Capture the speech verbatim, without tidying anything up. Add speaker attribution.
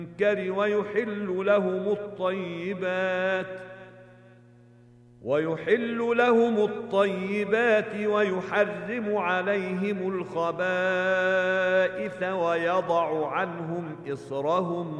Speaker 1: ويحل لهم الطيبات ويحل لهم الطيبات ويحرم عليهم الخبائث ويضع عنهم إصرهم